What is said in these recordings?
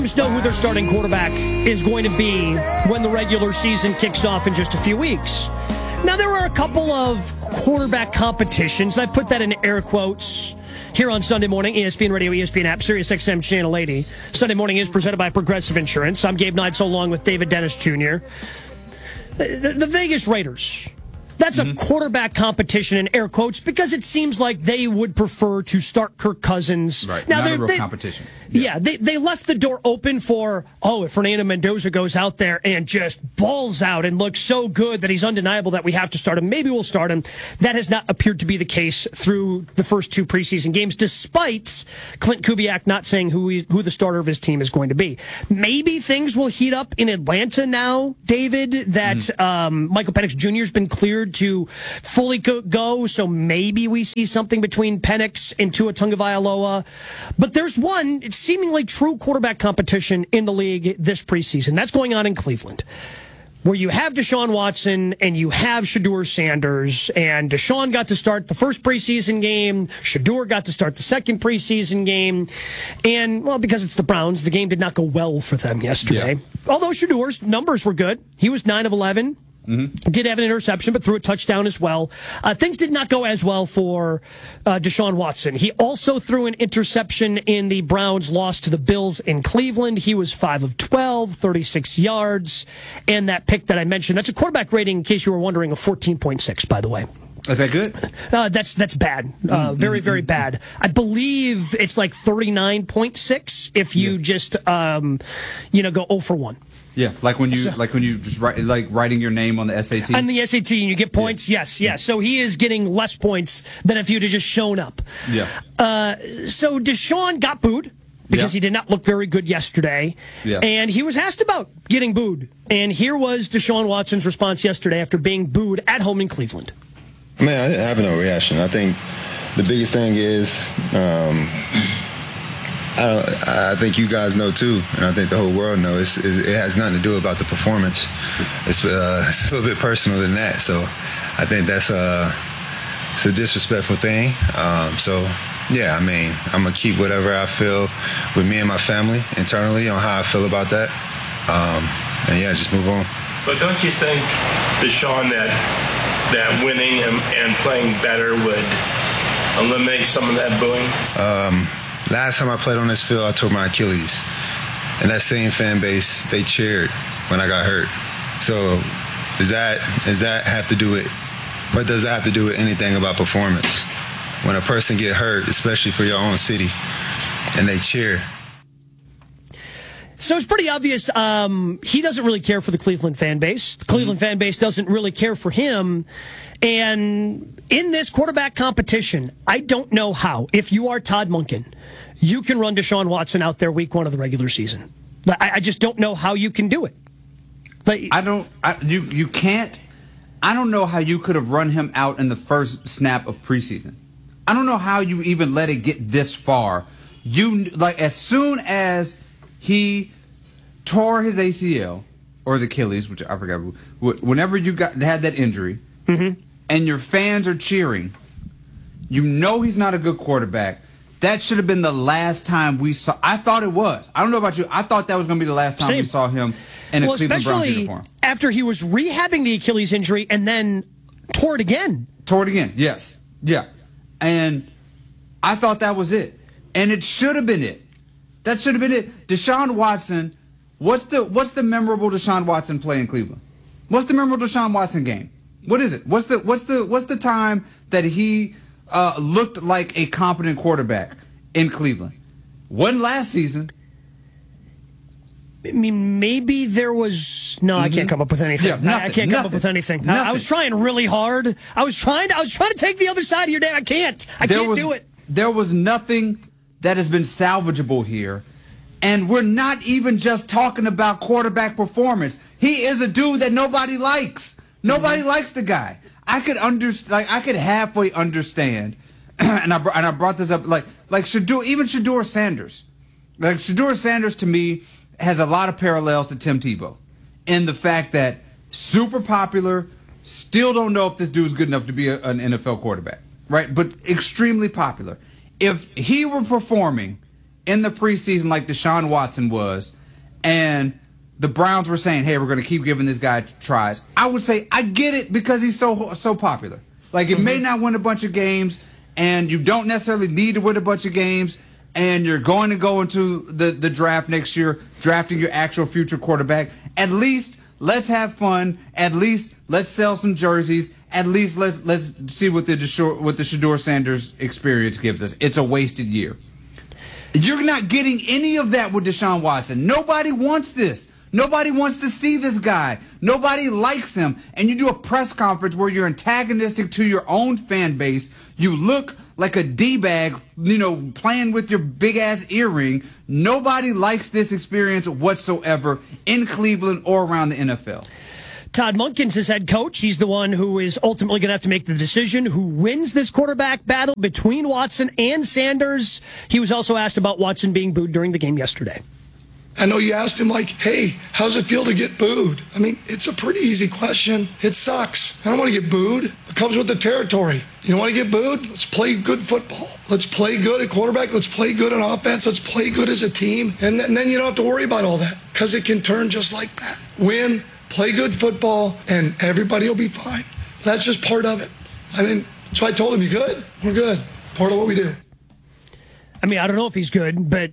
teams know who their starting quarterback is going to be when the regular season kicks off in just a few weeks. Now, there are a couple of quarterback competitions, and I put that in air quotes, here on Sunday morning, ESPN Radio, ESPN app, Sirius XM Channel 80. Sunday morning is presented by Progressive Insurance. I'm Gabe Neitzel along with David Dennis Jr. The Vegas Raiders. That's a quarterback competition in air quotes because it seems like they would prefer to start Kirk Cousins. Right, now, not a real competition. Yeah, they left the door open for, if Fernando Mendoza goes out there and just balls out and looks so good that he's undeniable that we have to start him, maybe we'll start him. That has not appeared to be the case through the first two preseason games, despite Clint Kubiak not saying who the starter of his team is going to be. Maybe things will heat up in Atlanta now, David, that Michael Penix Jr. has been cleared to fully go, so maybe we see something between Penix and Tua Tagovailoa. But there's one seemingly true quarterback competition in the league this preseason. That's going on in Cleveland, where you have Deshaun Watson and you have Shedeur Sanders. And Deshaun got to start the first preseason game. Shedeur got to start the second preseason game. And, because it's the Browns, the game did not go well for them yesterday. Yeah. Although Shedeur's numbers were good. He was 9 of 11. Did have an interception, but threw a touchdown as well. Things did not go as well for Deshaun Watson. He also threw an interception in the Browns' loss to the Bills in Cleveland. He was 5 of 12, 36 yards. And that pick that I mentioned, that's a quarterback rating, in case you were wondering, of 14.6, by the way. Is that good? That's bad. Very, very bad. I believe it's like 39.6 if you just, go 0 for 1. Yeah, like when you just write, like writing your name on the SAT. On the SAT, and you get points. Yeah. Yes. So he is getting less points than if you'd have just shown up. Yeah. So Deshaun got booed because he did not look very good yesterday. Yeah. And he was asked about getting booed. And here was Deshaun Watson's response yesterday after being booed at home in Cleveland. Man, I didn't have no reaction. I think the biggest thing is, I think you guys know too, and I think the whole world knows, it has nothing to do about the performance. It's a little bit personal than that. So I think it's a disrespectful thing. I'm going to keep whatever I feel with me and my family internally on how I feel about that. Just move on. But don't you think, Deshaun, that winning and playing better would eliminate some of that booing? Last time I played on this field, I tore my Achilles. And that same fan base, they cheered when I got hurt. So does that have to do with, what does that have to do with anything about performance? When a person get hurt, especially for your own city, and they cheer. So it's pretty obvious he doesn't really care for the Cleveland fan base. The Cleveland fan base doesn't really care for him. And in this quarterback competition, I don't know how, if you are Todd Monken, you can run Deshaun Watson out there week 1 of the regular season. I just don't know how you can do it. You can't. I don't know how you could have run him out in the first snap of preseason. I don't know how you even let it get this far. As soon as he tore his ACL or his Achilles, which I forgot, whenever you had that injury, and your fans are cheering, you know he's not a good quarterback. That should have been the last time we saw. I thought it was. I don't know about you. I thought that was going to be the last time we saw him in a Cleveland Browns uniform. After he was rehabbing the Achilles injury and then tore it again. Yes. Yeah. And I thought that was it. And it should have been it. That should have been it. Deshaun Watson, what's the memorable Deshaun Watson play in Cleveland? What's the memorable Deshaun Watson game? What is it? What's the time that he looked like a competent quarterback in Cleveland? Wasn't last season. I mean, maybe there was. No, I can't come up with anything. Yeah, I can't come up with anything. I was trying really hard. I was trying to take the other side of your day. I can't do it. There was nothing that has been salvageable here. And we're not even just talking about quarterback performance. He is a dude that nobody likes. Nobody likes the guy. I could halfway understand, and I brought this up, like Shedeur Sanders. Like Shedeur Sanders to me has a lot of parallels to Tim Tebow, in the fact that super popular, still don't know if this dude's good enough to be an NFL quarterback, right? But extremely popular. If he were performing in the preseason like Deshaun Watson was, and the Browns were saying, hey, we're going to keep giving this guy tries, I would say I get it because he's so popular. Like, it may not win a bunch of games, and you don't necessarily need to win a bunch of games, and you're going to go into the draft next year, drafting your actual future quarterback. At least let's have fun. At least let's sell some jerseys. At least let's see what the Shedeur Sanders experience gives us. It's a wasted year. You're not getting any of that with Deshaun Watson. Nobody wants this. Nobody wants to see this guy. Nobody likes him. And you do a press conference where you're antagonistic to your own fan base. You look like a D-bag, playing with your big-ass earring. Nobody likes this experience whatsoever in Cleveland or around the NFL. Todd Monken's his head coach. He's the one who is ultimately going to have to make the decision who wins this quarterback battle between Watson and Sanders. He was also asked about Watson being booed during the game yesterday. I know you asked him, like, hey, how's it feel to get booed? I mean, it's a pretty easy question. It sucks. I don't want to get booed. It comes with the territory. You don't want to get booed? Let's play good football. Let's play good at quarterback. Let's play good on offense. Let's play good as a team. And then you don't have to worry about all that because it can turn just like that. Win, play good football, and everybody will be fine. That's just part of it. I mean, so I told him, you good? We're good. Part of what we do. I mean, I don't know if he's good, but,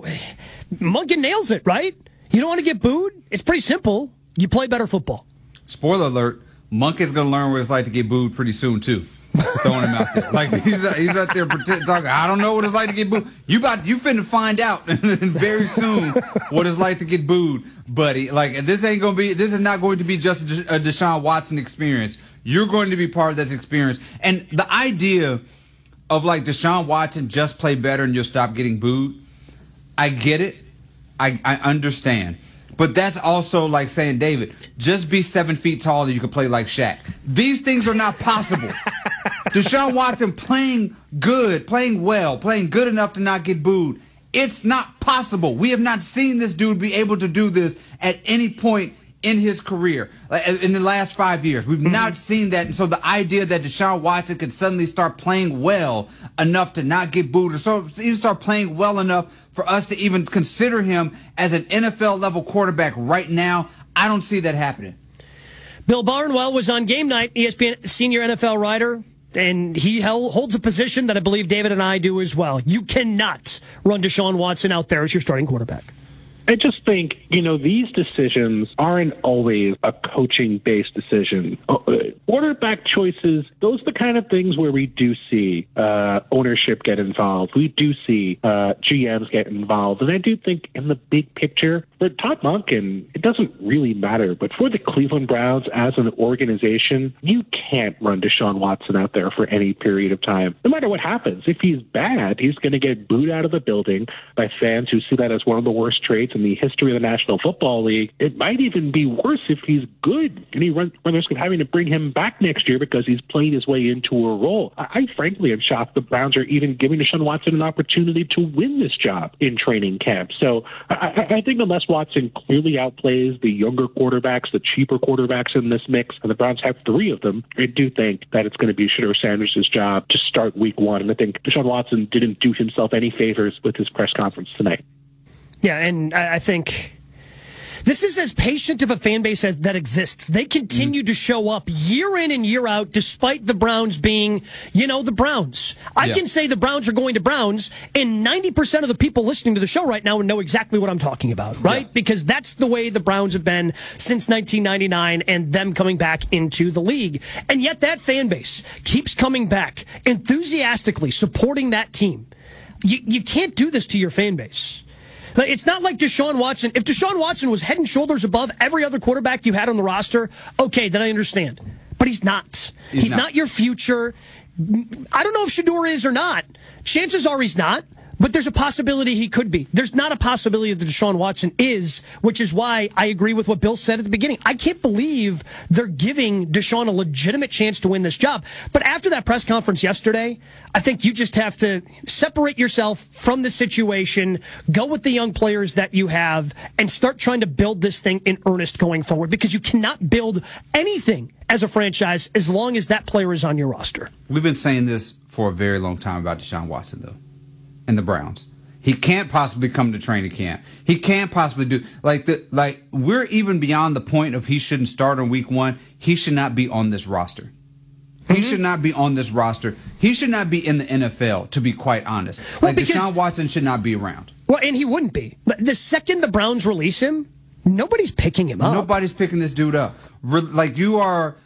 Monken nails it, right? You don't want to get booed? It's pretty simple. You play better football. Spoiler alert, Monken's going to learn what it's like to get booed pretty soon, too. Throwing him out there. Like, he's out there talking, I don't know what it's like to get booed. You finna find out very soon what it's like to get booed, buddy. Like, this is not going to be just a Deshaun Watson experience. You're going to be part of that experience. And the idea of, like, Deshaun Watson just play better and you'll stop getting booed, I get it. I understand. But that's also like saying, David, just be 7 feet tall and you can play like Shaq. These things are not possible. Deshaun Watson playing good, playing well, playing good enough to not get booed. It's not possible. We have not seen this dude be able to do this at any point in his career, in the last 5 years. We've not seen that. And so the idea that Deshaun Watson could suddenly start playing well enough to not get booed, or so even start playing well enough for us to even consider him as an NFL-level quarterback right now, I don't see that happening. Bill Barnwell was on Game Night, ESPN senior NFL writer, and he holds a position that I believe David and I do as well. You cannot run Deshaun Watson out there as your starting quarterback. I just think, these decisions aren't always a coaching-based decision. Quarterback choices, those are the kind of things where we do see ownership get involved. We do see GMs get involved. And I do think in the big picture, for Todd Monken, it doesn't really matter. But for the Cleveland Browns as an organization, you can't run Deshaun Watson out there for any period of time. No matter what happens. If he's bad, he's going to get booed out of the building by fans who see that as one of the worst traits in the history of the National Football League. It might even be worse if he's good and he runs the risk of having to bring him back next year because he's playing his way into a role. I frankly am shocked the Browns are even giving Deshaun Watson an opportunity to win this job in training camp. So I think unless Watson clearly outplays the younger quarterbacks, the cheaper quarterbacks in this mix, and the Browns have 3 of them, I do think that it's going to be Shedeur Sanders' job to start week 1. And I think Deshaun Watson didn't do himself any favors with his press conference tonight. Yeah, and I think this is as patient of a fan base as that exists. They continue to show up year in and year out, despite the Browns being, the Browns. I can say the Browns are going to Browns, and 90% of the people listening to the show right now know exactly what I'm talking about, right? Yeah. Because that's the way the Browns have been since 1999 and them coming back into the league. And yet that fan base keeps coming back, enthusiastically supporting that team. You can't do this to your fan base. It's not like Deshaun Watson. If Deshaun Watson was head and shoulders above every other quarterback you had on the roster, okay, then I understand. But he's not. He's not your future. I don't know if Shedeur is or not. Chances are he's not. But there's a possibility he could be. There's not a possibility that Deshaun Watson is, which is why I agree with what Bill said at the beginning. I can't believe they're giving Deshaun a legitimate chance to win this job. But after that press conference yesterday, I think you just have to separate yourself from the situation, go with the young players that you have, and start trying to build this thing in earnest going forward, because you cannot build anything as a franchise as long as that player is on your roster. We've been saying this for a very long time about Deshaun Watson, though, and the Browns. He can't possibly come to training camp. He can't possibly do we're even beyond the point of he shouldn't start on week 1. He should not be on this roster. He should not be on this roster. He should not be in the NFL, to be quite honest. Deshaun Watson should not be around. Well, and he wouldn't be. The second the Browns release him, nobody's picking him up. Nobody's picking this dude up. You are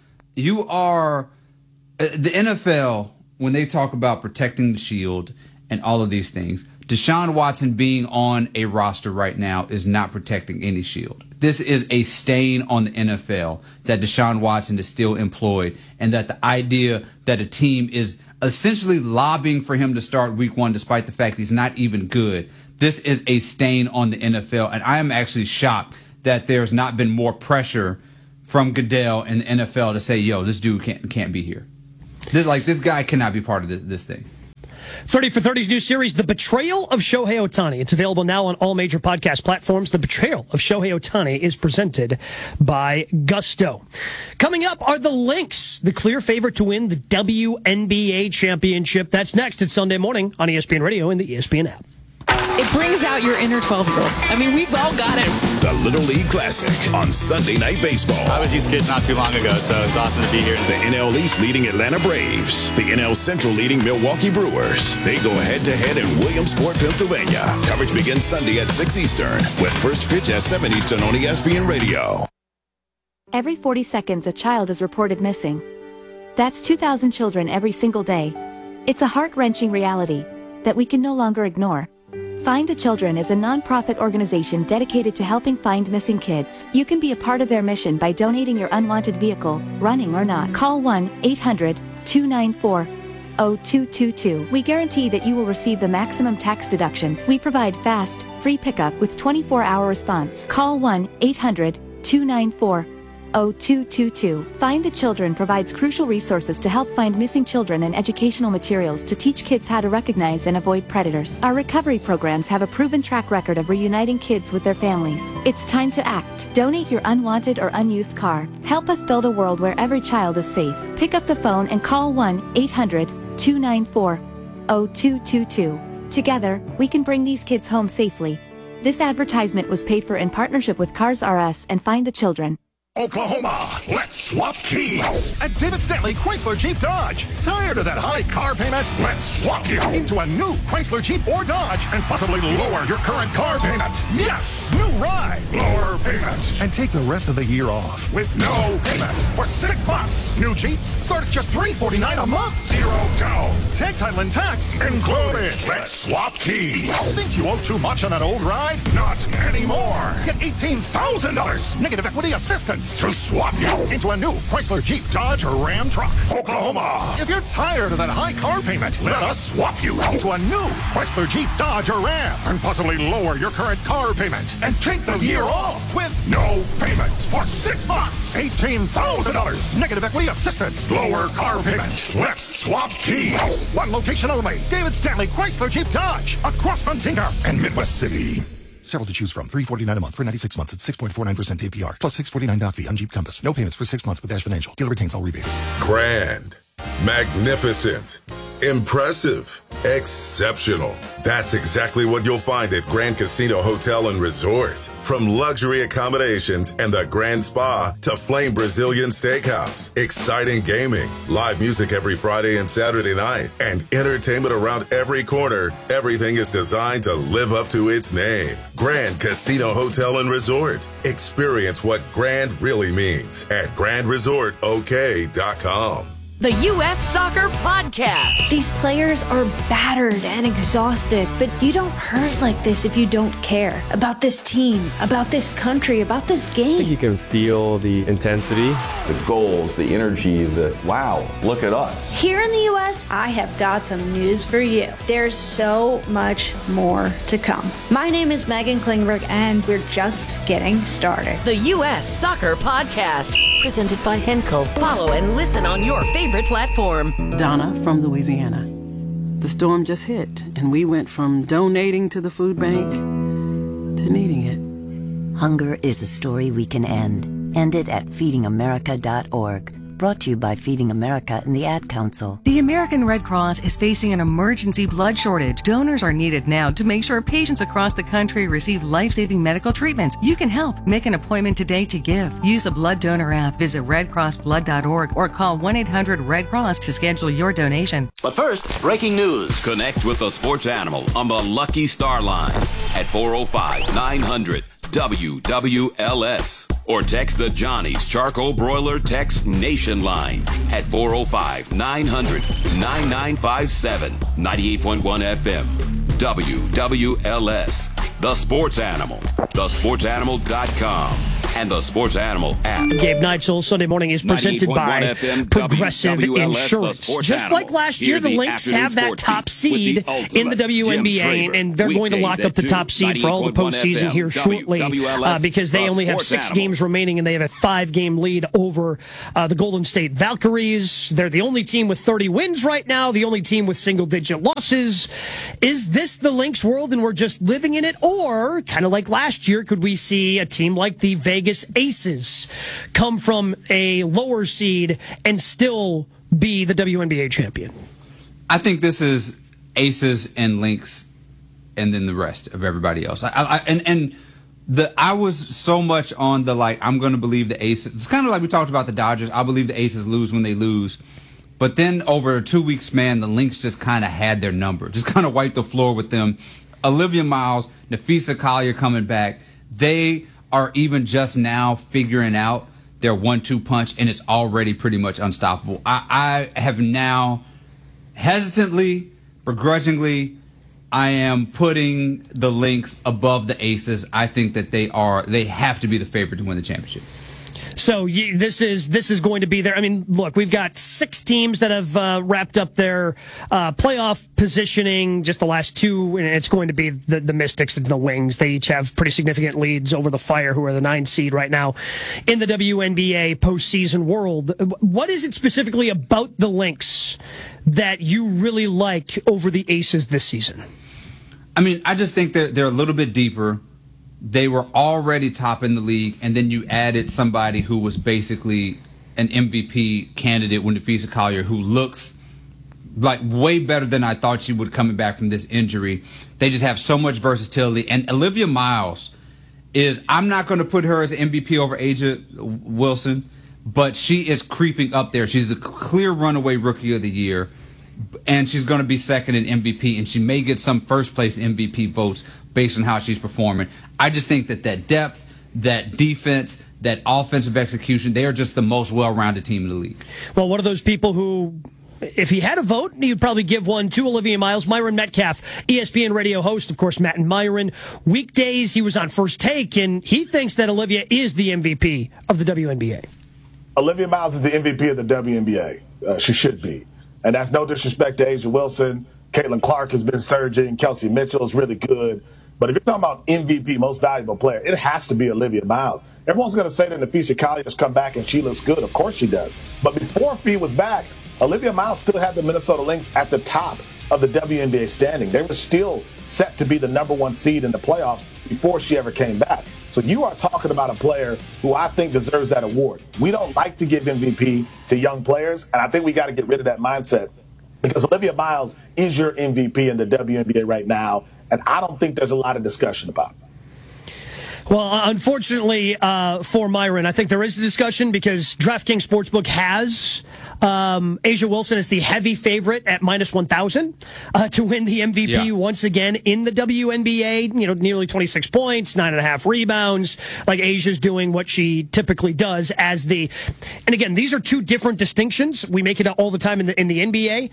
the NFL, when they talk about protecting the shield and all of these things, Deshaun Watson being on a roster right now is not protecting any shield. This is a stain on the NFL that Deshaun Watson is still employed, and that the idea that a team is essentially lobbying for him to start week 1 despite the fact he's not even good. This is a stain on the NFL, and I am actually shocked that there's not been more pressure from Goodell and the NFL to say, yo, this dude can't be here. This guy cannot be part of this thing. 30 for 30's new series, The Betrayal of Shohei Ohtani. It's available now on all major podcast platforms. The Betrayal of Shohei Ohtani is presented by Gusto. Coming up are the Lynx, the clear favorite to win the WNBA championship. That's next at Sunday morning on ESPN Radio and the ESPN app. It brings out your inner 12-year-old. I mean, we've all got it. The Little League Classic on Sunday Night Baseball. I was these kids not too long ago, so it's awesome to be here. The NL East leading Atlanta Braves. The NL Central leading Milwaukee Brewers. They go head-to-head in Williamsport, Pennsylvania. Coverage begins Sunday at 6 Eastern, with first pitch at 7 Eastern on ESPN Radio. Every 40 seconds, a child is reported missing. That's 2,000 children every single day. It's a heart-wrenching reality that we can no longer ignore. Find the Children is a non-profit organization dedicated to helping find missing kids. You can be a part of their mission by donating your unwanted vehicle, running or not. Call 1-800-294-0222. We guarantee that you will receive the maximum tax deduction. We provide fast, free pickup with 24-hour response. Call 1-800-294-0222. Find the Children provides crucial resources to help find missing children and educational materials to teach kids how to recognize and avoid predators. Our recovery programs have a proven track record of reuniting kids with their families. It's time to act. Donate your unwanted or unused car. Help us build a world where every child is safe. Pick up the phone and call 1-800-294-0222. Together, we can bring these kids home safely. This advertisement was paid for in partnership with Cars R Us and Find the Children. Oklahoma, let's swap keys at David Stanley Chrysler Jeep Dodge. Tired of that high car payment? Let's swap you into a new Chrysler Jeep or Dodge and possibly lower your current car payment. Yes, new ride, lower payments, and take the rest of the year off with no payments for 6 months. New Jeeps start at just $349 a month. 0 down. Tag title and tax included. Let's swap keys. Think you owe too much on that old ride? Not anymore. Get $18,000 negative equity assistance to swap you into a new Chrysler Jeep Dodge or Ram truck. Oklahoma, if you're tired of that high car payment, let us swap you into a new Chrysler Jeep Dodge or Ram and possibly lower your current car payment and take the year off with no payments for 6 months. $18,000 negative equity assistance, lower car payment. Let's swap keys. One location only. David Stanley Chrysler Jeep Dodge across from Tinker and Midwest City. Several to choose from. $349 a month for 96 months at 6.49% APR. Plus $649 doc fee on Jeep Compass. No payments for 6 months with Dash Financial. Dealer retains all rebates. Grand. Magnificent. Impressive. Exceptional. That's exactly what you'll find at Grand Casino Hotel and Resort. From luxury accommodations and the Grand Spa to Flame Brazilian Steakhouse, exciting gaming, live music every Friday and Saturday night, and entertainment around every corner, everything is designed to live up to its name. Grand Casino Hotel and Resort. Experience what grand really means at GrandResortOK.com. The U.S. Soccer Podcast. These players are battered and exhausted, but you don't hurt like this if you don't care about this team, about this country, about this game. I think you can feel the intensity, the goals, the energy, wow, look at us. Here in the U.S., I have got some news for you. There's so much more to come. My name is Megan Klingberg, and we're just getting started. The U.S. Soccer Podcast, presented by Henkel. Follow and listen on your favorite platform. Donna from Louisiana. The storm just hit, and we went from donating to the food bank to needing it. Hunger is a story we can end. End it at feedingamerica.org. Brought to you by Feeding America and the Ad Council. The American Red Cross is facing an emergency blood shortage. Donors are needed now to make sure patients across the country receive life-saving medical treatments. You can help. Make an appointment today to give. Use the Blood Donor app, visit redcrossblood.org, or call 1-800-RED-CROSS to schedule your donation. But first, breaking news. Connect with the sports animal on the Lucky Star lines at 405-900-WWLS. Or text the Johnny's Charcoal Broiler Text Nation line at 405-900-9957. 98.1 FM. WWLS. The Sports Animal. TheSportsAnimal.com. And the Sports Animal app. Gabe Neitzel, Sunday Morning, is presented by FM, Progressive WWLS, Insurance. Just Animal. like last year, the Lynx have that top seed in the WNBA, and they're going to lock up the top seed for all the postseason here shortly because they only have 6 games remaining, and they have a 5-game lead over the Golden State Valkyries. They're the only team with 30 wins right now, the only team with single-digit losses. Is this the Lynx world, and we're just living in it? Or, kind of like last year, could we see a team like the Vegas Aces come from a lower seed and still be the WNBA champion? I think this is Aces and Lynx and then the rest of everybody else. I was so much on the, like, I'm going to believe the Aces. It's kind of like we talked about the Dodgers. I believe the Aces lose when they lose. But then over a 2-week span, the Lynx just kind of had their number, just kind of wiped the floor with them. Olivia Miles, Napheesa Collier coming back. They are even just now figuring out their 1-2 punch, and it's already pretty much unstoppable. I have now hesitantly, begrudgingly, I am putting the Lynx above the Aces. I think that they have to be the favorite to win the championship. So this is going to be there. I mean, look, we've got 6 teams that have wrapped up their playoff positioning, just the last 2, and it's going to be the Mystics and the Wings. They each have pretty significant leads over the Fire, who are the 9 seed right now in the WNBA postseason world. What is it specifically about the Lynx that you really like over the Aces this season? I mean, I just think they're a little bit deeper. They were already top in the league, and then you added somebody who was basically an MVP candidate with Napheesa Collier, who looks like way better than I thought she would coming back from this injury. They just have so much versatility. And Olivia Miles I'm not going to put her as an MVP over A'ja Wilson, but she is creeping up there. She's the clear runaway rookie of the year, and she's going to be second in MVP, and she may get some first-place MVP votes based on how she's performing. I just think that depth, that defense, that offensive execution, they are just the most well-rounded team in the league. Well, one of those people who, if he had a vote, you'd probably give one to Olivia Miles. Myron Metcalf, ESPN radio host, of course, Matt and Myron. Weekdays, he was on First Take, and he thinks that Olivia is the MVP of the WNBA. Olivia Miles is the MVP of the WNBA. She should be. And that's no disrespect to A'ja Wilson. Caitlin Clark has been surging. Kelsey Mitchell is really good. But if you're talking about MVP, most valuable player, it has to be Olivia Miles. Everyone's going to say that Napheesa Collier has come back and she looks good. Of course she does. But before Fee was back, Olivia Miles still had the Minnesota Lynx at the top of the WNBA standing. They were still set to be the #1 seed in the playoffs before she ever came back. So you are talking about a player who I think deserves that award. We don't like to give MVP to young players, and I think we got to get rid of that mindset because Olivia Miles is your MVP in the WNBA right now, and I don't think there's a lot of discussion about it. Well, unfortunately for Myron, I think there is a discussion because DraftKings Sportsbook has A'ja Wilson as the heavy favorite at -1,000 to win the MVP once again in the WNBA. You know, nearly 26 points, 9.5 rebounds. Like A'ja's doing what she typically does as the. And again, these are 2 different distinctions. We make it all the time in the NBA.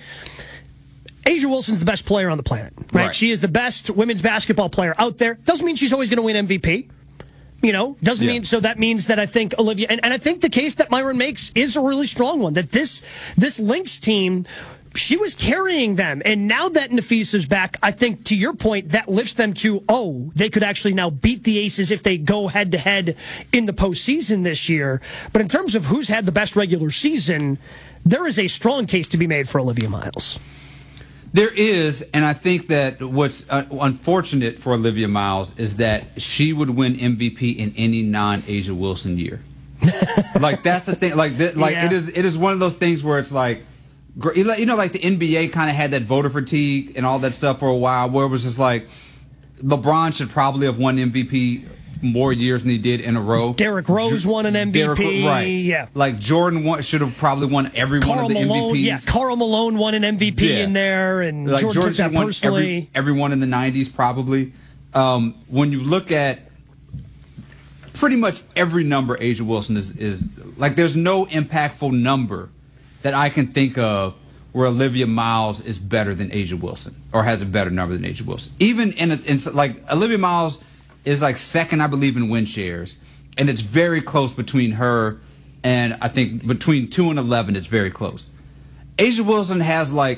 A'ja Wilson's the best player on the planet, right? She is the best women's basketball player out there. Doesn't mean she's always going to win MVP. You know, doesn't mean, so that means that I think Olivia, and I think the case that Myron makes is a really strong one, that this Lynx team, she was carrying them. And now that Napheesa's back, I think to your point, that lifts them to, they could actually now beat the Aces if they go head to head in the postseason this year. But in terms of who's had the best regular season, there is a strong case to be made for Olivia Miles. There is, and I think that what's unfortunate for Olivia Miles is that she would win MVP in any non-A'ja Wilson year. Like that's the thing. Like it is one of those things where it's like, you know, like the NBA kind of had that voter fatigue and all that stuff for a while, where it was just like LeBron should probably have won MVP more years than he did in a row. Derrick Rose won an MVP. Right. Yeah. Like Jordan should have probably won every one of the MVPs. Yeah, Karl Malone won an MVP in there, and like Jordan took that personally. Every one in the 90s probably. When you look at pretty much every number, A'ja Wilson is like, there's no impactful number that I can think of where Olivia Miles is better than A'ja Wilson or has a better number than A'ja Wilson. Even in like Olivia Miles is like second, I believe, in win shares, and it's very close between her and I think between 2 and 11, it's very close. A'ja Wilson has like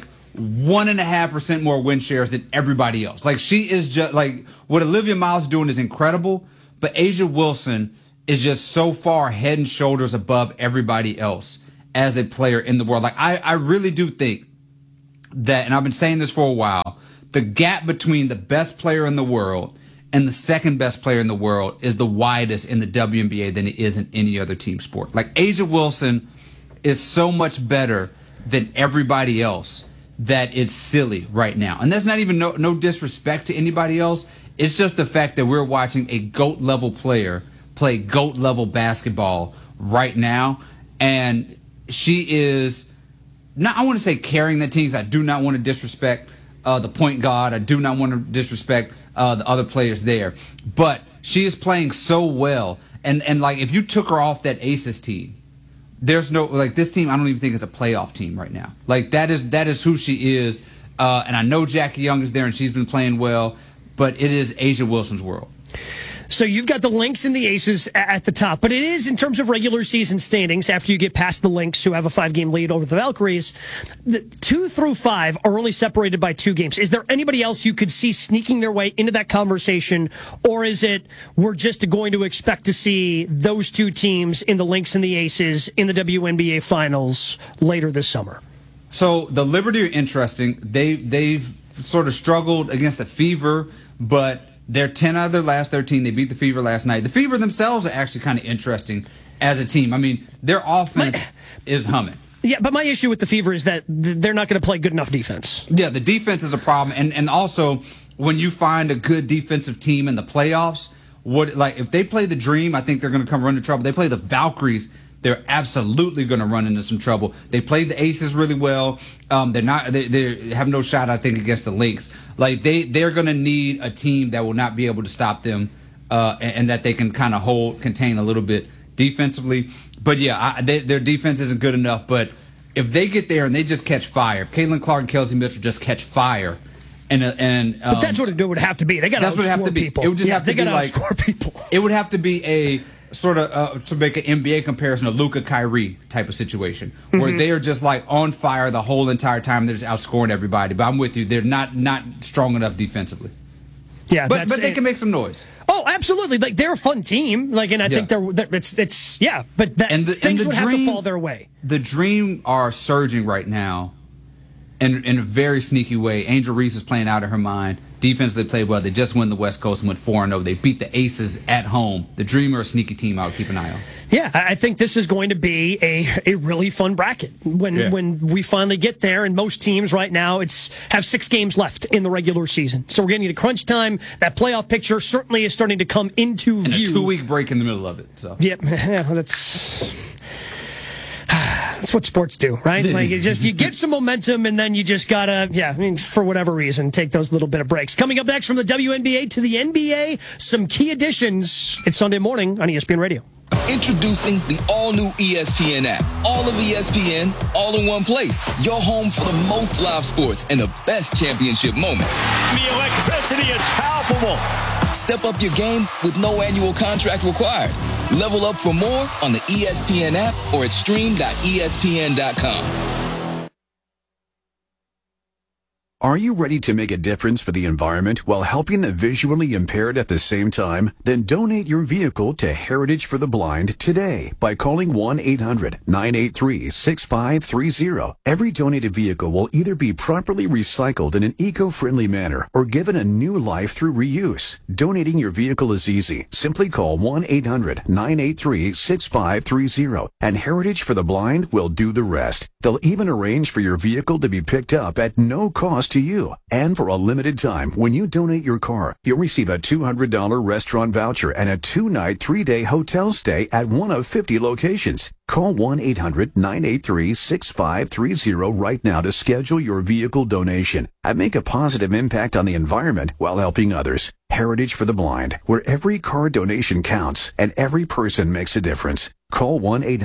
1.5% more win shares than everybody else. Like, she is just like, what Olivia Miles is doing is incredible, but A'ja Wilson is just so far head and shoulders above everybody else as a player in the world. Like, I really do think that, and I've been saying this for a while, the gap between the best player in the world and the second best player in the world is the widest in the WNBA than it is in any other team sport. Like, A'ja Wilson is so much better than everybody else that it's silly right now. And that's not even no disrespect to anybody else. It's just the fact that we're watching a GOAT-level player play GOAT-level basketball right now. And she is, not, I want to say carrying the teams. I do not want to disrespect the point guard. I do not want to disrespect the other players there. But she is playing so well. And like, if you took her off that Aces team, there's no, like, this team I don't even think is a playoff team right now. Like, that is who she is. And I know Jackie Young is there and she's been playing well, but it is A'ja Wilson's world. So you've got the Lynx and the Aces at the top, but it is, in terms of regular season standings, after you get past the Lynx, who have a 5-game lead over the Valkyries, the 2 through 5 are only separated by 2 games. Is there anybody else you could see sneaking their way into that conversation, or is it we're just going to expect to see those 2 teams in the Lynx and the Aces in the WNBA Finals later this summer? So the Liberty are interesting. They've sort of struggled against the Fever, but they're 10 out of their last 13. They beat the Fever last night. The Fever themselves are actually kind of interesting as a team. I mean, their offense is humming. Yeah, but my issue with the Fever is that they're not going to play good enough defense. Yeah, the defense is a problem. And also, when you find a good defensive team in the playoffs, if they play the Dream, I think they're going to come run into trouble. They play the Valkyries, they're absolutely going to run into some trouble. They played the Aces really well. They have no shot, I think, against the Lynx. Like, they're going to need a team that will not be able to stop them, and that they can kind of contain a little bit defensively. But yeah, their defense isn't good enough. But if they get there and they just catch fire, if Caitlin Clark and Kelsey Mitchell just catch fire, but that's what it would have to be. They got to outscore people. It would just have to be like outscore people. It would have to be a sort of, to make an NBA comparison, a Luka Kyrie type of situation, where they are just like on fire the whole entire time. They're just outscoring everybody. But I'm with you. They're not strong enough defensively. Yeah, but they can make some noise. Oh, absolutely. Like, they're a fun team. Like, and I think it's yeah. But things would have to fall their way. The Dream are surging right now, in a very sneaky way. Angel Reese is playing out of her mind. Defense, they played well. They just won the West Coast and went 4-0. They beat the Aces at home. The Dream are a sneaky team I would keep an eye on. Yeah, I think this is going to be a really fun bracket when we finally get there. And most teams right now have 6 games left in the regular season. So we're getting to crunch time. That playoff picture certainly is starting to come into view. And a 2-week break in the middle of it. So yeah, that's what sports do, right? Like, you get some momentum, and then you just gotta, for whatever reason, take those little bit of breaks. Coming up next, from the WNBA to the NBA, some key additions. It's Sunday morning on ESPN Radio. Introducing the all-new ESPN app. All of ESPN, all in one place. Your home for the most live sports and the best championship moments. The electricity is palpable. Step up your game with no annual contract required. Level up for more on the ESPN app or at stream.espn.com. Are you ready to make a difference for the environment while helping the visually impaired at the same time? Then donate your vehicle to Heritage for the Blind today by calling 1-800-983-6530. Every donated vehicle will either be properly recycled in an eco-friendly manner or given a new life through reuse. Donating your vehicle is easy. Simply call 1-800-983-6530 and Heritage for the Blind will do the rest. They'll even arrange for your vehicle to be picked up at no cost to you. And for a limited time, when you donate your car, you'll receive a $200 restaurant voucher and a 2-night, 3-day hotel stay at one of 50 locations. Call 1-800-983-6530 right now to schedule your vehicle donation and make a positive impact on the environment while helping others. Heritage for the Blind, where every car donation counts and every person makes a difference. Call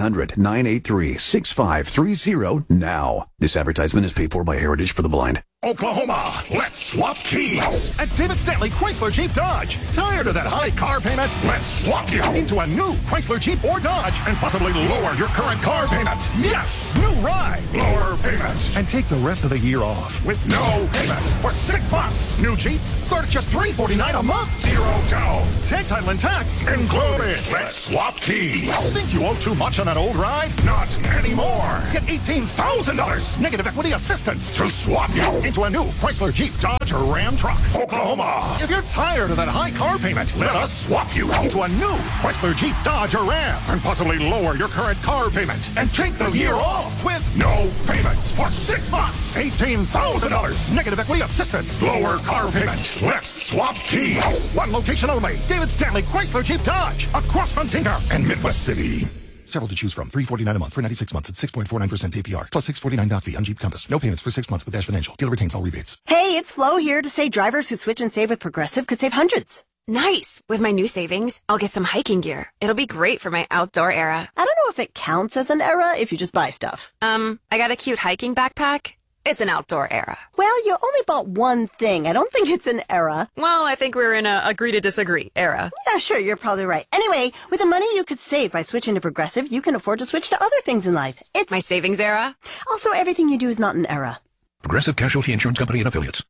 1-800-983-6530 now. This advertisement is paid for by Heritage for the Blind. Oklahoma, let's swap keys at David Stanley Chrysler Jeep Dodge. Tired of that high car payment? Let's swap you into a new Chrysler Jeep or Dodge and possibly lower your current car payment. Yes, new ride, lower payment, and take the rest of the year off with no payments for 6 months. New Jeeps start at just $349 a month. 0 down. Tag title and tax included. Let's swap keys. Think you owe too much on that old ride? Not anymore. Get $18,000 negative equity assistance to swap you into a new Chrysler Jeep Dodge or Ram truck. Oklahoma. If you're tired of that high car payment, let us swap you into a new Chrysler Jeep Dodge or Ram and possibly lower your current car payment and take the year off with no payments for 6 months. $18,000 negative equity assistance. Lower car payment. Let's swap keys. One location only. David Stanley Chrysler Jeep Dodge across from Tinker and Midwest City. Several to choose from. $349 a month for 96 months at 6.49% APR. Plus $649 doc fee on Jeep Compass. No payments for 6 months with Dash Financial. Dealer retains all rebates. Hey, it's Flo here to say drivers who switch and save with Progressive could save hundreds. Nice. With my new savings, I'll get some hiking gear. It'll be great for my outdoor era. I don't know if it counts as an era if you just buy stuff. I got a cute hiking backpack. It's an outdoor era. Well, you only bought one thing. I don't think it's an era. Well, I think we're in a agree to disagree era. Yeah, sure, you're probably right. Anyway, with the money you could save by switching to Progressive, you can afford to switch to other things in life. It's my savings era. Also, everything you do is not an era. Progressive Casualty Insurance Company and Affiliates.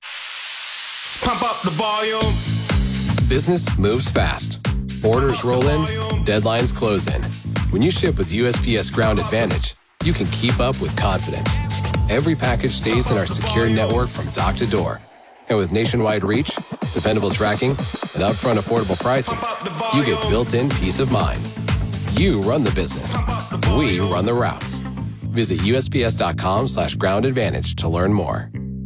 Pump up the volume. Business moves fast. Orders roll in, deadlines close in. When you ship with USPS Ground Advantage, you can keep up with confidence. Every package stays in our secure network from dock to door. And with nationwide reach, dependable tracking, and upfront affordable pricing, you get built-in peace of mind. You run the business. We run the routes. Visit USPS.com/Ground Advantage to learn more.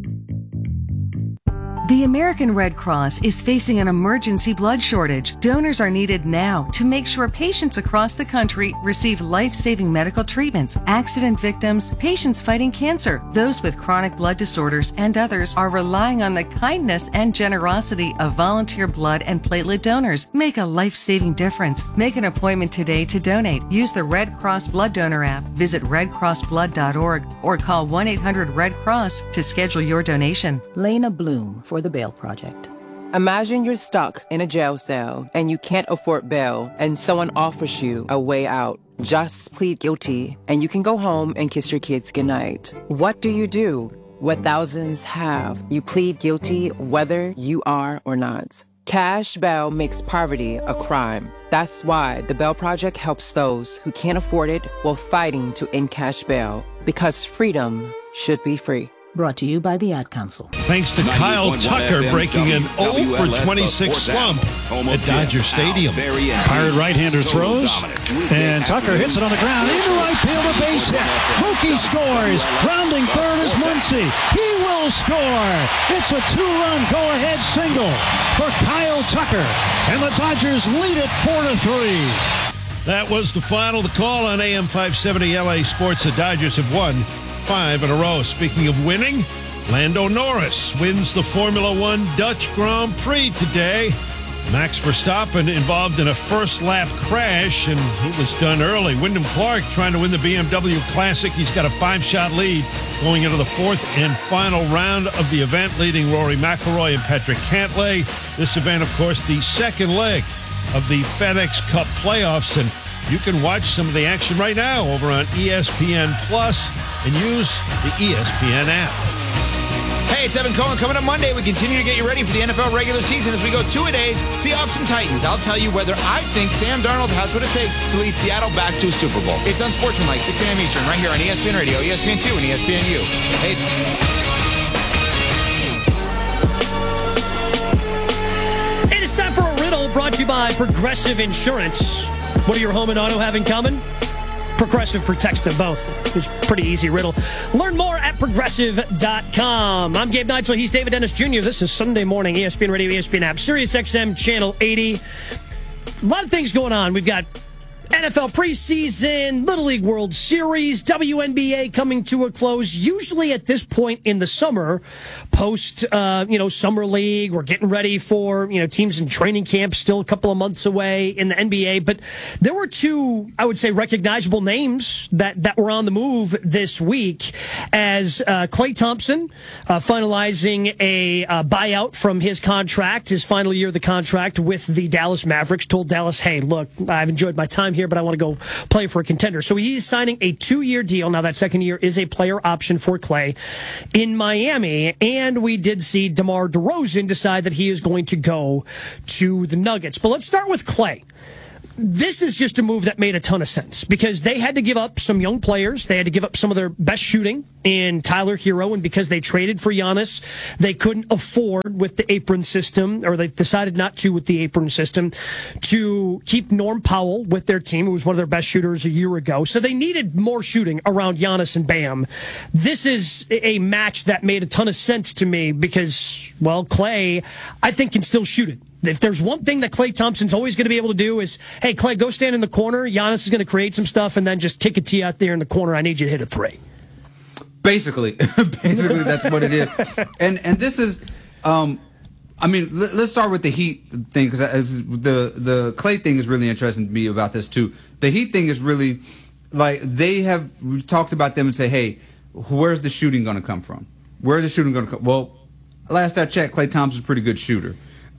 The American Red Cross is facing an emergency blood shortage. Donors are needed now to make sure patients across the country receive life-saving medical treatments. Accident victims, patients fighting cancer, those with chronic blood disorders, and others are relying on the kindness and generosity of volunteer blood and platelet donors. Make a life-saving difference. Make an appointment today to donate. Use the Red Cross Blood Donor app. Visit redcrossblood.org or call 1-800-RED-CROSS to schedule your donation. Lena Bloom for the Bail Project. Imagine you're stuck in a jail cell and you can't afford bail and someone offers you a way out. Just plead guilty and you can go home and kiss your kids goodnight. What do you do? What thousands have. You plead guilty whether you are or not. Cash bail makes poverty a crime. That's why the Bail Project helps those who can't afford it while fighting to end cash bail. Because freedom should be free. Brought to you by the Ad Council. Thanks to Kyle Tucker breaking an 0 for 26 slump at Dodger Stadium. Pirate right-hander throws, and Tucker hits it on the ground. Into right field, a base hit. Mookie scores. Rounding third is Muncy. He will score. It's a 2-run go-ahead single for Kyle Tucker, and the Dodgers lead it 4-3. That was the final. The call on AM 570 LA Sports. The Dodgers have won 5 in a row. Speaking of winning, Lando Norris wins the Formula One Dutch Grand Prix today. Max Verstappen involved in a first-lap crash, and he was done early. Wyndham Clark trying to win the BMW Classic. He's got a 5-shot lead going into the 4th and final round of the event, leading Rory McIlroy and Patrick Cantlay. This event, of course, the second leg of the FedEx Cup playoffs, and you can watch some of the action right now over on ESPN Plus and use the ESPN app. Hey, it's Evan Cohen. Coming up Monday, we continue to get you ready for the NFL regular season as we go 2-a-days, Seahawks and Titans. I'll tell you whether I think Sam Darnold has what it takes to lead Seattle back to a Super Bowl. It's Unsportsmanlike, 6 a.m. Eastern, right here on ESPN Radio, ESPN2, and ESPNU. Hey. It is time for a riddle brought to you by Progressive Insurance. What do your home and auto have in common? Progressive protects them both. It's a pretty easy riddle. Learn more at Progressive.com. I'm Gabe Neitzel. He's David Dennis Jr. This is Sunday morning, ESPN Radio, ESPN app, Sirius XM, Channel 80. A lot of things going on. We've got NFL preseason, Little League World Series, WNBA coming to a close. Usually at this point in the summer, post, summer league, we're getting ready for, teams in training camp, still a couple of months away in the NBA. But there were two, I would say, recognizable names that were on the move this week as Klay Thompson finalizing a buyout from his contract, his final year of the contract with the Dallas Mavericks, told Dallas, hey, look, I've enjoyed my time here, but I want to go play for a contender. So he's signing a 2-year deal. Now that second year is a player option for Klay in Miami. And we did see DeMar DeRozan decide that he is going to go to the Nuggets. But let's start with Klay. This is just a move that made a ton of sense because they had to give up some young players. They had to give up some of their best shooting in Tyler Hero, and because they traded for Giannis, they couldn't afford with the apron system, or they decided not to with the apron system, to keep Norm Powell with their team, who was one of their best shooters a year ago. So they needed more shooting around Giannis and Bam. This is a match that made a ton of sense to me because, well, Klay, I think, can still shoot it. If there's one thing that Klay Thompson's always going to be able to do is, hey, Klay, go stand in the corner. Giannis is going to create some stuff and then just kick it to you out there in the corner. I need you to hit a 3. Basically, that's what it is. And this is, let's start with the Heat thing because the Klay thing is really interesting to me about this too. The Heat thing is really like we've talked about them and say, hey, where's the shooting going to come from? Where's the shooting going to come? Well, last I checked, Klay Thompson's a pretty good shooter.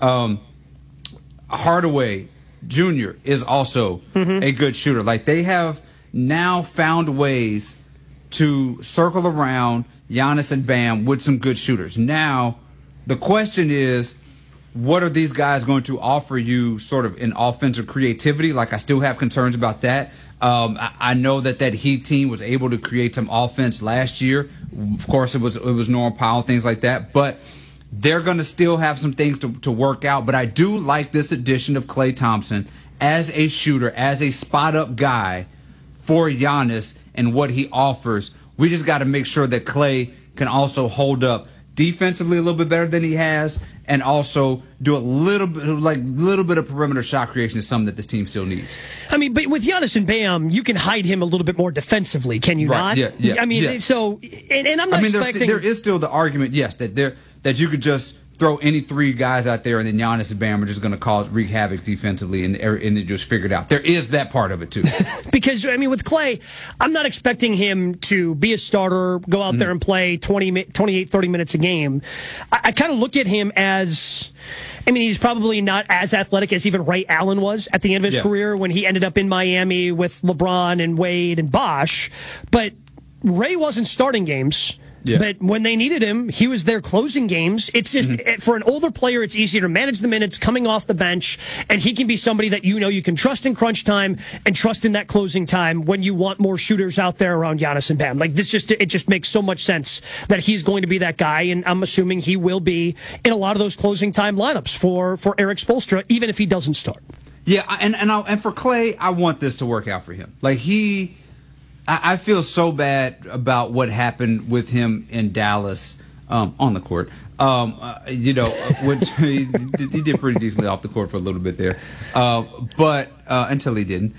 Hardaway Jr. is also a good shooter. Like they have now found ways to circle around Giannis and Bam with some good shooters. Now, the question is, what are these guys going to offer you sort of in offensive creativity? Like I still have concerns about that. I know that Heat team was able to create some offense last year. Of course, it was Norm Powell, things like that. But they're going to still have some things to work out. But I do like this addition of Klay Thompson as a shooter, as a spot-up guy for Giannis and what he offers. We just got to make sure that Klay can also hold up defensively a little bit better than he has, and also do a little bit of perimeter shot creation is something that this team still needs. I mean, but with Giannis and Bam, you can hide him a little bit more defensively, can you not? Yeah. I mean, so and I'm not expecting. There is still the argument, yes, that you could just throw any 3 guys out there, and then Giannis and Bam are just going to wreak havoc defensively, and they just figure it out. There is that part of it, too. Because, I mean, with Klay, I'm not expecting him to be a starter, go out there and play 28, 30 minutes a game. I kind of look at him as... I mean, he's probably not as athletic as even Ray Allen was at the end of his career when he ended up in Miami with LeBron and Wade and Bosh. But Ray wasn't starting games. Yeah. But when they needed him, he was there closing games. It's just, for an older player, it's easier to manage the minutes coming off the bench, and he can be somebody that you can trust in crunch time and trust in that closing time when you want more shooters out there around Giannis and Bam. Like it just makes so much sense that he's going to be that guy, and I'm assuming he will be in a lot of those closing time lineups for Eric Spoelstra, even if he doesn't start. Yeah, and for Klay, I want this to work out for him. Like I feel so bad about what happened with him in Dallas on the court. Which he did pretty decently off the court for a little bit there, but until he didn't.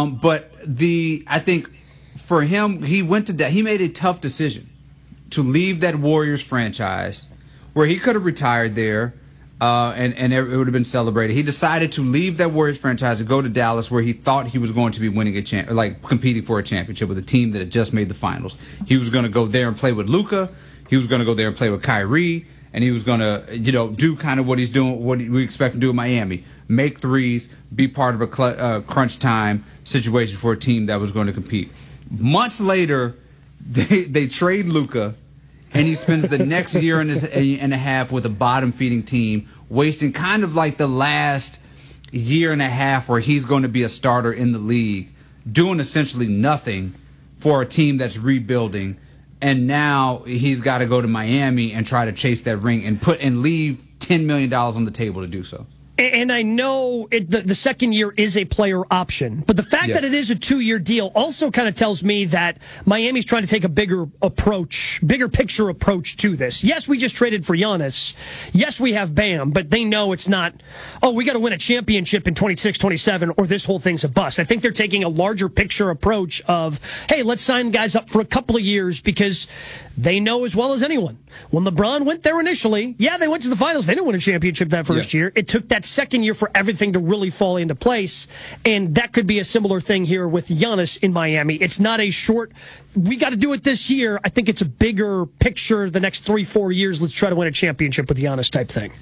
I think for him, he made a tough decision to leave that Warriors franchise where he could have retired there. And it would have been celebrated. He decided to leave that Warriors franchise and go to Dallas, where he thought he was going to be winning competing for a championship with a team that had just made the finals. He was going to go there and play with Luka. He was going to go there and play with Kyrie, and he was going to, do kind of what he's doing, what we expect him to do in Miami: make threes, be part of a crunch time situation for a team that was going to compete. Months later, they trade Luka. and he spends the next year and a half with a bottom-feeding team, wasting kind of like the last year and a half where he's going to be a starter in the league, doing essentially nothing for a team that's rebuilding, and now he's got to go to Miami and try to chase that ring and leave $10 million on the table to do so. And I know the second year is a player option, but the fact that it is a 2-year deal also kind of tells me that Miami's trying to take a bigger picture approach to this. Yes, we just traded for Giannis. Yes, we have Bam, but they know it's not, we got to win a championship in 26, 27, or this whole thing's a bust. I think they're taking a larger picture approach of, hey, let's sign guys up for a couple of years because they know as well as anyone. When LeBron went there initially, they went to the finals. They didn't win a championship that first year. It took that second year for everything to really fall into place, and that could be a similar thing here with Giannis in Miami. It's not a short, we got to do it this year. I think it's a bigger picture the next 3-4 years. Let's try to win a championship with Giannis type thing.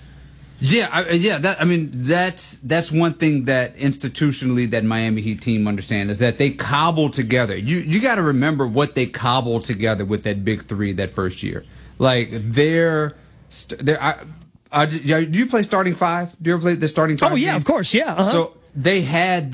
That's one thing that institutionally that Miami Heat team understand is that they cobble together. You got to remember what they cobbled together with that big three that first year. Like do you play starting five? Do you ever play the starting five? Oh yeah, of course, yeah. Uh-huh. So they had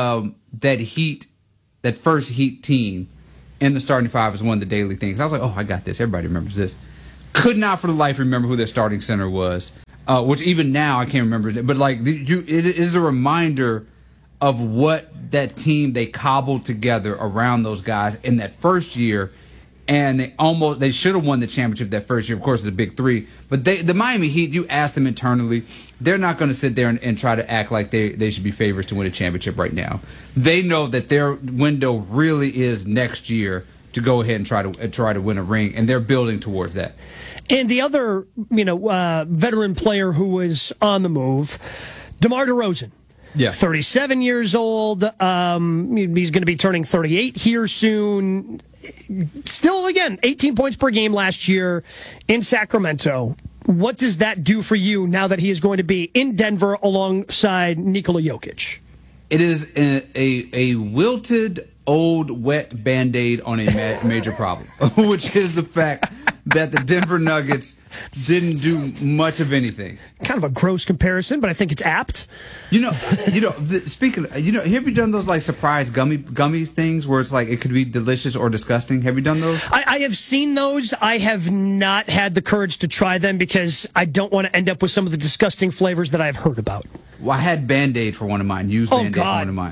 that first Heat team in the starting five as one of the daily things. I was like, I got this. Everybody remembers this. Could not for the life remember who their starting center was. Which even now I can't remember. But it is a reminder of what that team they cobbled together around those guys in that first year, and they should have won the championship that first year. Of course, the big three. But the Miami Heat, you ask them internally, they're not going to sit there and try to act like they should be favorites to win a championship right now. They know that their window really is next year to go ahead and try to win a ring, and they're building towards that. And the other, veteran player who was on the move, DeMar DeRozan. Yeah. 37 years old. He's going to be turning 38 here soon. Still, again, 18 points per game last year in Sacramento. What does that do for you now that he is going to be in Denver alongside Nikola Jokic? It is a wilted, old, wet Band-Aid on a major problem, which is the fact that the Denver Nuggets didn't do much of anything. Kind of a gross comparison, but I think it's apt. Speaking of, have you done those like surprise gummies things where it's like it could be delicious or disgusting? Have you done those? I have seen those. I have not had the courage to try them because I don't want to end up with some of the disgusting flavors that I've heard about. Well, I had Band-Aid for one of mine. Used Band-Aid for one of mine.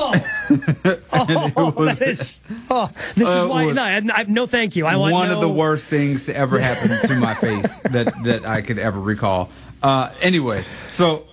This is why. No, thank you. I want one of the worst things to ever happen to my face that I could ever recall. Anyway, so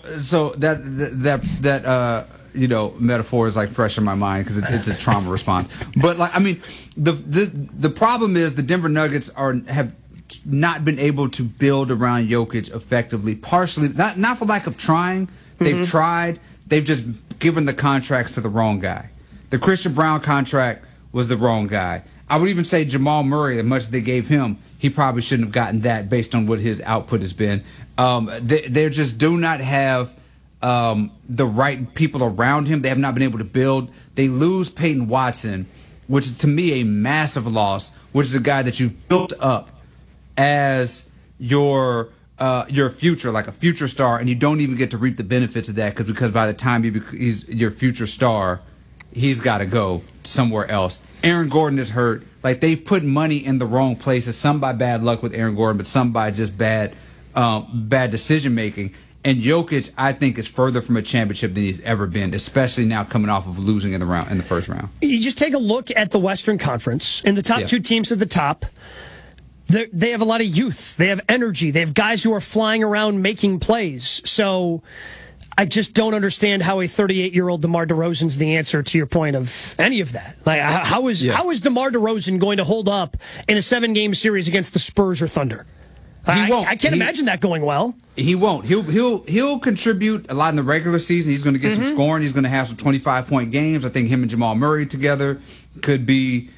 that metaphor is like fresh in my mind because it's a trauma response. But the problem is the Denver Nuggets have not been able to build around Jokic effectively. Partially, not for lack of trying. They've tried. They've just given the contracts to the wrong guy. The Christian Brown contract was the wrong guy. I would even say Jamal Murray, as much as they gave him, he probably shouldn't have gotten that based on what his output has been. They just do not have the right people around him. They have not been able to build. They lose Peyton Watson, which is to me a massive loss, which is a guy that you've built up as your future, like a future star, and you don't even get to reap the benefits of that because by the time he's your future star, he's got to go somewhere else. Aaron Gordon is hurt. Like, they've put money in the wrong places, some by bad luck with Aaron Gordon, but some by just bad decision making. And Jokic, I think, is further from a championship than he's ever been, especially now coming off of losing in the first round. You just take a look at the Western Conference, and the top two teams at the top. They have a lot of youth. They have energy. They have guys who are flying around making plays. So I just don't understand how a 38-year-old DeMar DeRozan's the answer to your point of any of that. Like, how is DeMar DeRozan going to hold up in a 7-game series against the Spurs or Thunder? He won't. I can't imagine that going well. He won't. He'll contribute a lot in the regular season. He's going to get some scoring. He's going to have some 25-point games. I think him and Jamal Murray together could be,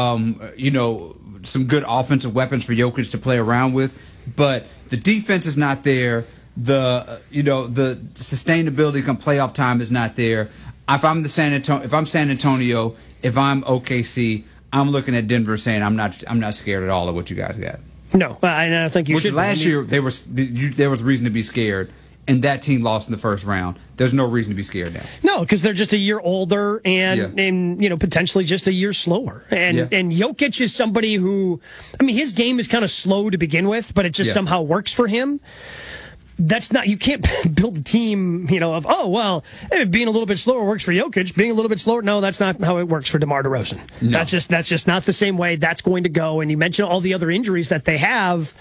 some good offensive weapons for Jokic to play around with. But the defense is not there. The sustainability come playoff time is not there. If I'm San Antonio, if I'm OKC, I'm looking at Denver saying I'm not scared at all of what you guys got. No, I don't think you should. Last year, there was reason to be scared, and that team lost in the first round. There's no reason to be scared now. No, because they're just a year older and potentially just a year slower. And Jokic is somebody who, his game is kind of slow to begin with, but it just somehow works for him. That's not, you can't build a team, being a little bit slower works for Jokic, being a little bit slower. No, that's not how it works for DeMar DeRozan. No. That's just not the same way that's going to go. And you mentioned all the other injuries that they have.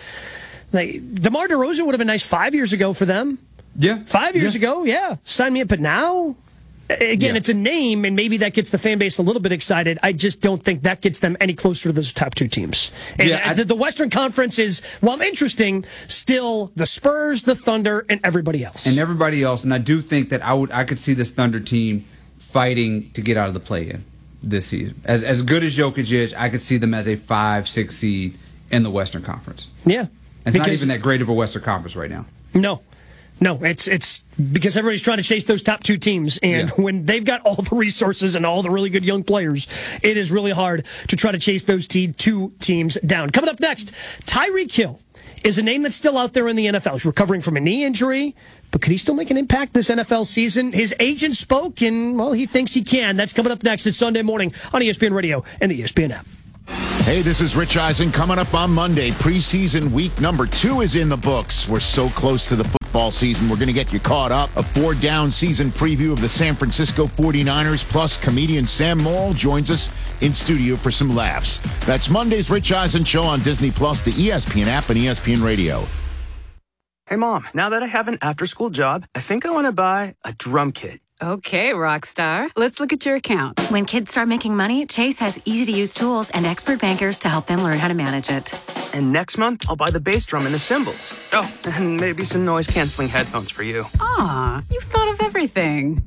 DeMar DeRozan would have been nice 5 years ago for them. Yeah. 5 years ago, sign me up. But now, again, it's a name, and maybe that gets the fan base a little bit excited. I just don't think that gets them any closer to those top two teams. And the Western Conference is, while interesting, still the Spurs, the Thunder, and everybody else. And I do think that I could see this Thunder team fighting to get out of the play-in this season. As good as Jokic is, I could see them as a 5-6 seed in the Western Conference. Yeah. It's not even that great of a Western Conference right now. No, it's because everybody's trying to chase those top two teams, and when they've got all the resources and all the really good young players, it is really hard to try to chase those two teams down. Coming up next, Tyreek Hill is a name that's still out there in the NFL. He's recovering from a knee injury, but could he still make an impact this NFL season? His agent spoke, and, he thinks he can. That's coming up next. It's Sunday morning on ESPN Radio and the ESPN app. Hey, this is Rich Eisen. Coming up on Monday, preseason week number 2 is in the books. We're so close to the football season. We're going to get you caught up. A 4-down season preview of the San Francisco 49ers, plus comedian Sam Morrill joins us in studio for some laughs. That's Monday's Rich Eisen Show on Disney+, the ESPN app, and ESPN Radio. Hey, Mom, now that I have an after-school job, I think I want to buy a drum kit. Okay, Rockstar. Let's look at your account. When kids start making money, Chase has easy-to-use tools and expert bankers to help them learn how to manage it. And next month, I'll buy the bass drum and the cymbals. Oh, and maybe some noise-canceling headphones for you. Aw, you've thought of everything.